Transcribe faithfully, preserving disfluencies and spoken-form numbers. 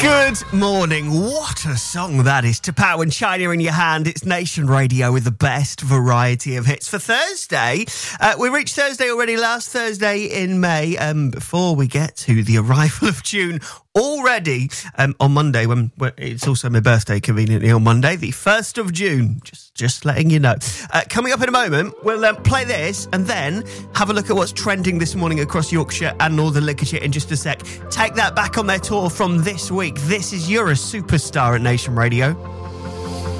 Good morning. What a song that is. To Power and China in your hand. It's Nation Radio with the best variety of hits for Thursday. Uh, we reached Thursday already, last Thursday in May, um, before we get to the arrival of June. Already um, on Monday, when, when it's also my birthday, conveniently on Monday, the first of June. Just just letting you know. Uh, coming up in a moment, we'll um, play this and then have a look at what's trending this morning across Yorkshire and Northern Lincolnshire in just a sec. Take that back on their tour from this week. This is You're a Superstar at Nation Radio.